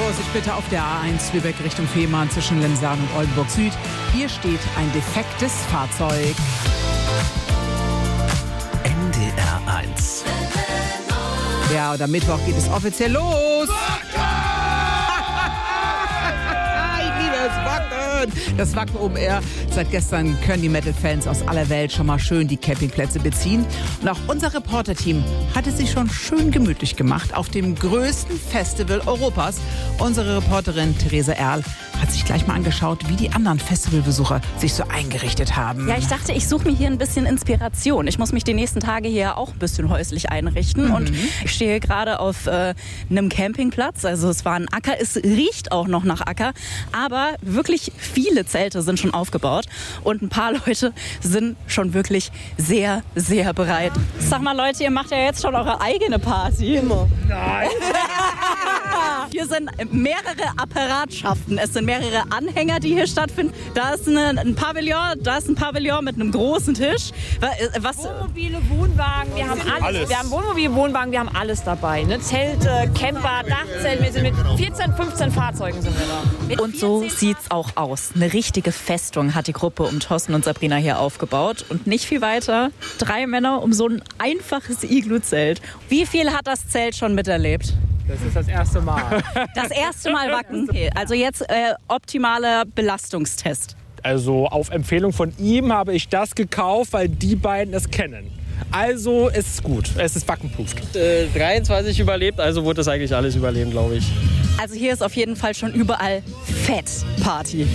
Vorsicht bitte auf der A1 Lübeck Richtung Fehmarn zwischen Lemsaan und Oldenburg Süd. Hier steht ein defektes Fahrzeug. NDR 1. Ja, und am Mittwoch geht es offiziell los. Ich liebe es, Wacken. Das Wacken Open Air. Seit gestern können die Metal-Fans aus aller Welt schon mal schön die Campingplätze beziehen. Und auch unser Reporterteam hat es sich schon schön gemütlich gemacht auf dem größten Festival Europas. Unsere Reporterin Theresa Erl hat sich gleich mal angeschaut, wie die anderen Festivalbesucher sich so eingerichtet haben. Ja, ich dachte, ich suche mir hier ein bisschen Inspiration. Ich muss mich die nächsten Tage hier auch ein bisschen häuslich einrichten. Und ich stehe gerade auf einem Campingplatz. Also es war ein Acker. Es riecht auch noch nach Acker. Aber wirklich viele Zelte sind schon aufgebaut. Und ein paar Leute sind schon wirklich sehr, sehr bereit. Sag mal, Leute, ihr macht ja jetzt schon eure eigene Party. Immer. Nein. Hier sind mehrere Apparatschaften. Es sind mehrere Anhänger, die hier stattfinden. Da ist ein Pavillon mit einem großen Tisch. Was? Wohnmobile, Wohnwagen, wir haben alles. Wir haben Wohnmobile, Wohnwagen, wir haben alles dabei. Ne? Zelte, Camper, Dachzelt. Wir sind mit 14, 15 Fahrzeugen sind wir da. Und so sieht's auch aus. Eine richtige Festung hat die Gruppe um Thorsten und Sabrina hier aufgebaut. Und nicht viel weiter. 3 Männer um so ein einfaches Iglu-Zelt. Wie viel hat das Zelt schon miterlebt? Das ist das erste Mal. Das erste Mal Wacken. Okay, also jetzt optimaler Belastungstest. Also auf Empfehlung von ihm habe ich das gekauft, weil die beiden es kennen. Also es ist gut, es ist wackenproofed. 23 überlebt, also wurde das eigentlich alles überleben, glaube ich. Also hier ist auf jeden Fall schon überall Fett-Party.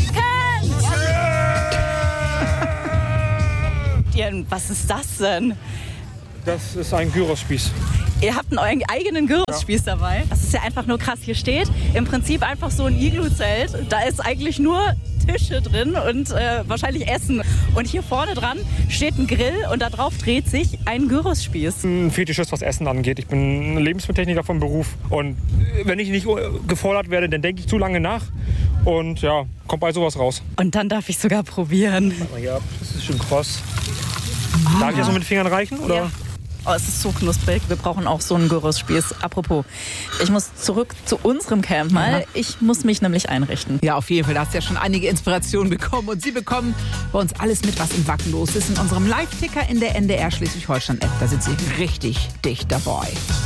Was ist das denn? Das ist ein Gyrospieß. Ihr habt einen eigenen Gyrospieß dabei. Das ist ja einfach nur krass. Hier steht im Prinzip einfach so ein Iglu-Zelt. Da ist eigentlich nur Tische drin und wahrscheinlich Essen. Und hier vorne dran steht ein Grill und da drauf dreht sich ein Gyrospieß. Ein Fetischist, was Essen angeht. Ich bin Lebensmittelltechniker vom Beruf. Und wenn ich nicht gefordert werde, dann denke ich zu lange nach. Und ja, kommt bei sowas raus. Und dann darf ich sogar probieren. Ja, das ist schon kross. Darf ich das so mit den Fingern reichen? Oder? Ja. Oh, es ist so knusprig. Wir brauchen auch so einen Gyrospieß. Apropos, ich muss zurück zu unserem Camp mal. Ja. Ich muss mich nämlich einrichten. Ja, auf jeden Fall. Da hast du ja schon einige Inspirationen bekommen. Und Sie bekommen bei uns alles mit, was im Wacken los ist. In unserem Live-Ticker in der NDR Schleswig-Holstein-App. Da sind Sie richtig dicht dabei.